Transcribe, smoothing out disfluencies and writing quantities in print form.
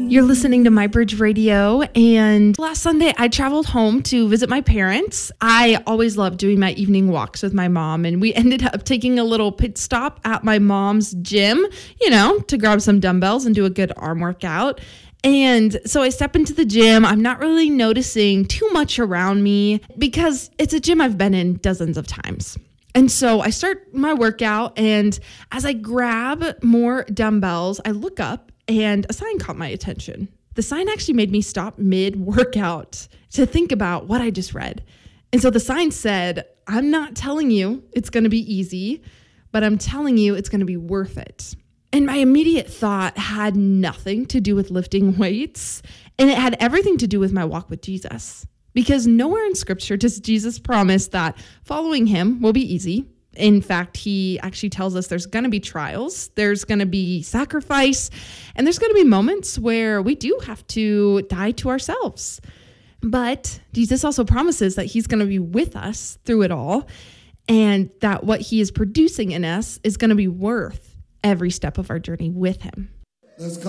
You're listening to My Bridge Radio, and last Sunday I traveled home to visit my parents. I always love doing my evening walks with my mom, and we ended up taking a little pit stop at my mom's gym, to grab some dumbbells and do a good arm workout. And so I step into the gym. I'm not really noticing too much around me because it's a gym I've been in dozens of times. And so I start my workout, and as I grab more dumbbells, I look up and a sign caught my attention. The sign actually made me stop mid-workout to think about what I just read. And so the sign said, "I'm not telling you it's going to be easy, but I'm telling you it's going to be worth it." And my immediate thought had nothing to do with lifting weights, and it had everything to do with my walk with Jesus. Because nowhere in Scripture does Jesus promise that following him will be easy. In fact, he actually tells us there's going to be trials, there's going to be sacrifice, and there's going to be moments where we do have to die to ourselves. But Jesus also promises that he's going to be with us through it all, and that what he is producing in us is going to be worth every step of our journey with him.